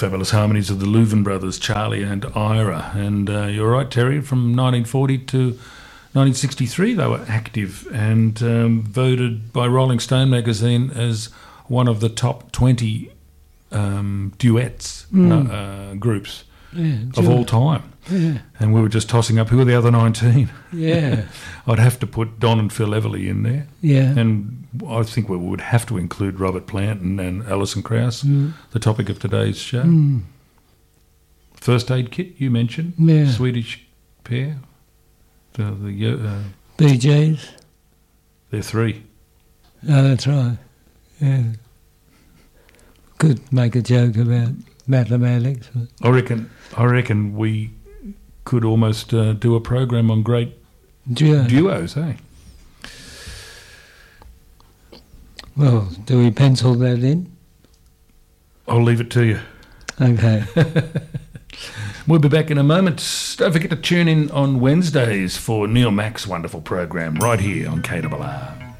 fabulous harmonies of the Louvin brothers, Charlie and Ira. And you're right, Terry, from 1940 to 1963 they were active and voted by Rolling Stone magazine as one of the top 20 duets groups of all time. Yeah. And we were just tossing up who are the other 19. Yeah. I'd have to put Don and Phil Everly in there. Yeah. And I think we would have to include Robert Plant and Alison Krauss, the topic of today's show. First Aid Kit, you mentioned. Yeah. Swedish pair. Bee Gees. They're three. Oh, that's right. Yeah. Could make a joke about mathematics. But I reckon we could almost do a program on great duos, eh? Well, do we pencil that in? I'll leave it to you. Okay. We'll be back in a moment. Don't forget to tune in on Wednesdays for Neil Mack's wonderful program right here on KRR.